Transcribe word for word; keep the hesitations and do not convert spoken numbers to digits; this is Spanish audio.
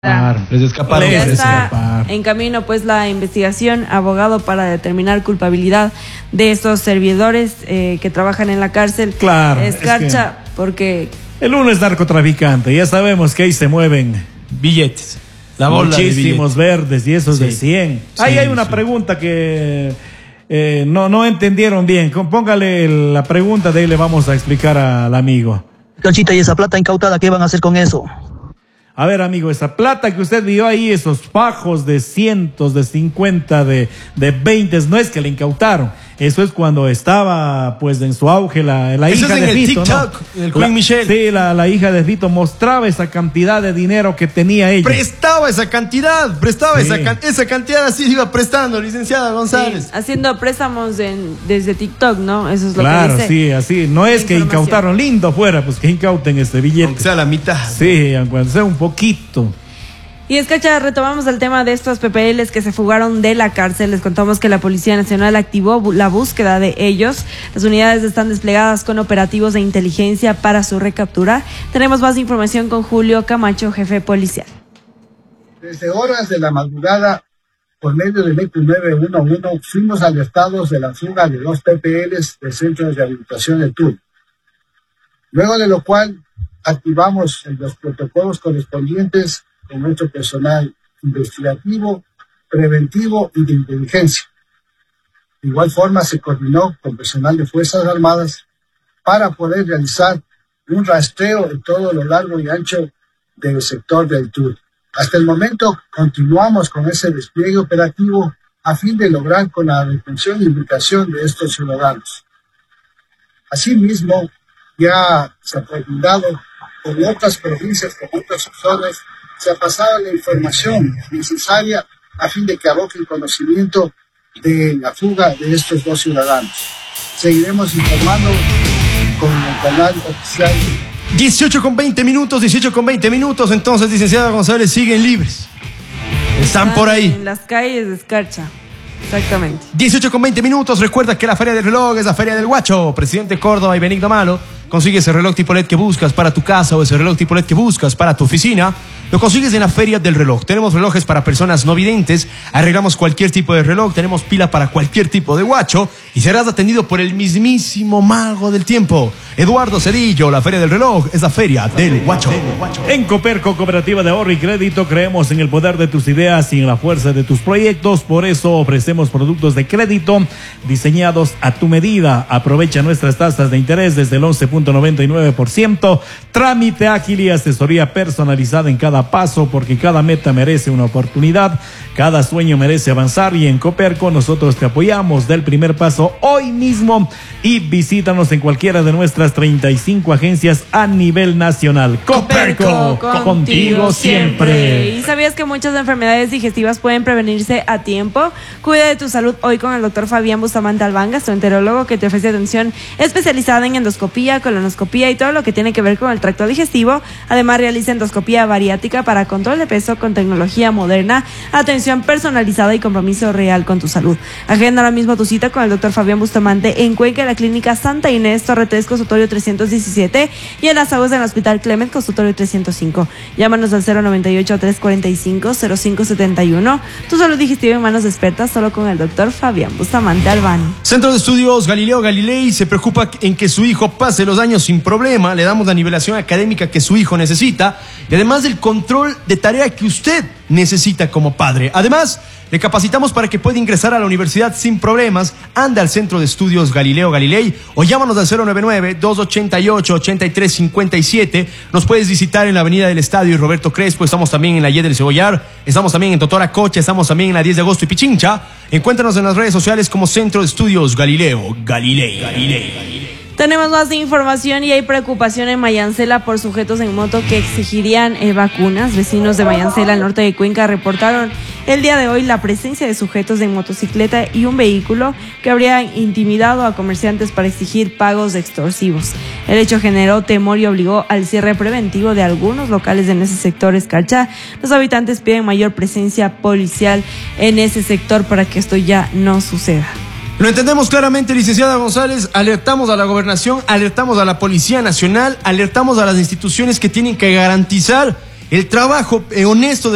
Les escaparon. Ya Les está escaparon. en camino pues la investigación, abogado, para determinar culpabilidad de estos servidores eh, que trabajan en la cárcel. Claro, Escarcha, es que porque el uno es narcotraficante, ya sabemos que ahí se mueven billetes. La bola muchísimos de verdes y esos sí. de cien. Sí, Ahí hay una sí. pregunta que eh, no, no entendieron bien. Póngale la pregunta, de ahí le vamos a explicar al amigo. Canchita, ¿y esa plata incautada qué van a hacer con eso? A ver, amigo, esa plata que usted vio ahí, esos fajos de cientos, de cincuenta, de, de veinte, no es que le incautaron. Eso es cuando estaba, pues, en su auge la, la Eso hija es en de el Fito, TikTok, ¿no? el Queen La- Michelle. Sí, la, la hija de Fito mostraba esa cantidad de dinero que tenía ella. Prestaba esa cantidad, prestaba Sí. esa, can- esa cantidad, así iba prestando, licenciada González. sí, haciendo préstamos en, desde TikTok, ¿no? Eso es lo Claro, que dice. sí, así. No es la que información. incautaron, lindo fuera, pues que incauten este billete. Aunque sea la mitad. Sí, aunque sea un poquito. Y es que, retomamos el tema de estos P P Ls que se fugaron de la cárcel. Les contamos que la Policía Nacional activó bu- la búsqueda de ellos. Las unidades están desplegadas con operativos de inteligencia para su recaptura. Tenemos más información con Julio Camacho, jefe policial. Desde horas de la madrugada, por medio del E Q nueve uno uno, fuimos alertados de la fuga de dos P P Ls del Centro de Rehabilitación del Tur. Luego de lo cual, activamos los protocolos correspondientes con nuestro personal investigativo, preventivo y de inteligencia. De igual forma, se coordinó con personal de Fuerzas Armadas para poder realizar un rastreo en todo lo largo y ancho del sector del Tur. Hasta el momento continuamos con ese despliegue operativo a fin de lograr con la detención y ubicación de estos ciudadanos. Asimismo, ya se ha coordinado con otras provincias, con otras zonas, se ha pasado la información necesaria a fin de que aboquen conocimiento de la fuga de estos dos ciudadanos. Seguiremos informando con el canal oficial. dieciocho con veinte minutos, dieciocho con veinte minutos, entonces, licenciada González, siguen libres. Están por ahí. En las calles de Escarcha. Exactamente. dieciocho con veinte minutos, recuerda que la Feria del Reloj es la Feria del Guacho. Presidente Córdoba y Benigno Malo, consigue ese reloj tipo L E D que buscas para tu casa o ese reloj tipo L E D que buscas para tu oficina. Lo consigues en la Feria del Reloj. Tenemos relojes para personas no videntes, arreglamos cualquier tipo de reloj, tenemos pila para cualquier tipo de guacho y serás atendido por el mismísimo mago del tiempo, Eduardo Cedillo. La Feria del Reloj es la Feria del Guacho. En Coperco, Cooperativa de Ahorro y Crédito, creemos en el poder de tus ideas y en la fuerza de tus proyectos. Por eso ofrecemos productos de crédito diseñados a tu medida. Aprovecha nuestras tasas de interés desde el once punto noventa y nueve por ciento. Trámite ágil y asesoría personalizada en cada paso, porque cada meta merece una oportunidad, cada sueño merece avanzar, y en Coperco nosotros te apoyamos del primer paso hoy mismo, y visítanos en cualquiera de nuestras treinta y cinco agencias a nivel nacional. Coperco, contigo siempre. ¿Y sabías que muchas enfermedades digestivas pueden prevenirse a tiempo? Cuida de tu salud hoy con el doctor Fabián Bustamante Albán, gastroenterólogo, que te ofrece atención especializada en endoscopía, colonoscopía y todo lo que tiene que ver con el tracto digestivo. Además, realiza endoscopía bariátrica para control de peso con tecnología moderna, atención personalizada y compromiso real con tu salud. Agenda ahora mismo tu cita con el doctor Fabián Bustamante en Cuenca, en la clínica Santa Inés, Torre tres, consultorio trescientos diecisiete, y en Las Aguas, en el Hospital Clement, consultorio trescientos cinco. Llámanos al cero noventa y ocho, tres cuarenta y cinco, cero cinco setenta y uno. Tu salud digestiva en manos expertas, solo con el doctor Fabián Bustamante Albán. Centro de Estudios Galileo Galilei se preocupa en que su hijo pase los años sin problema. Le damos la nivelación académica que su hijo necesita y además del control de tarea que usted necesita como padre. Además, le capacitamos para que pueda ingresar a la universidad sin problemas. Anda al Centro de Estudios Galileo Galilei o llámanos al cero noventa y nueve, dos ochenta y ocho, ochenta y tres cincuenta y siete. Nos puedes visitar en la Avenida del Estadio y Roberto Crespo. Estamos también en la Y del Cebollar. Estamos también en Totora Coche. Estamos también en la diez de agosto y Pichincha. Encuéntranos en las redes sociales como Centro de Estudios Galileo Galilei. Galilei, Galilei. Tenemos más información y hay preocupación en Mayancela por sujetos en moto que exigirían eh, vacunas. Vecinos de Mayancela, al norte de Cuenca, reportaron el día de hoy la presencia de sujetos en motocicleta y un vehículo que habrían intimidado a comerciantes para exigir pagos extorsivos. El hecho generó temor y obligó al cierre preventivo de algunos locales en ese sector Escarcha. Los habitantes piden mayor presencia policial en ese sector para que esto ya no suceda. Lo entendemos claramente, licenciada González. Alertamos a la gobernación, alertamos a la Policía Nacional, alertamos a las instituciones que tienen que garantizar el trabajo honesto de